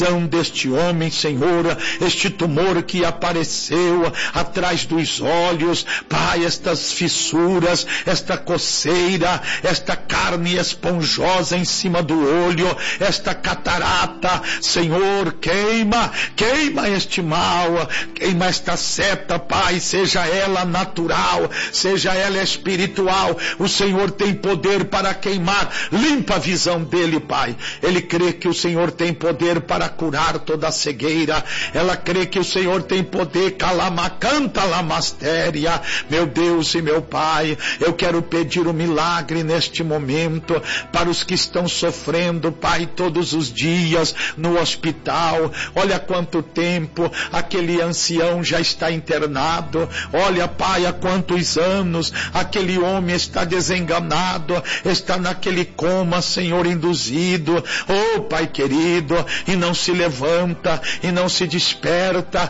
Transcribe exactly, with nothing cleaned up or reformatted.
deste homem, Senhor, este tumor que apareceu atrás dos olhos, Pai, estas fissuras, esta coceira, esta carne esponjosa em cima do olho, esta catarata, Senhor, queima, queima este mal, queima esta seta, Pai, seja ela natural, seja ela espiritual, o Senhor tem poder para queimar, limpa a visão dele, Pai, ele crê que o Senhor tem poder para curar toda a cegueira, ela crê que o Senhor tem poder, calamacanta lamastéria, meu Deus e meu Pai, eu quero pedir um milagre neste momento, para os que estão sofrendo, Pai, todos os dias, no hospital, olha quanto tempo, aquele ancião já está internado, olha, Pai, há quantos anos, aquele homem está desenganado, está naquele coma, Senhor, induzido, oh, Pai querido, e não se levanta, e não se desperta,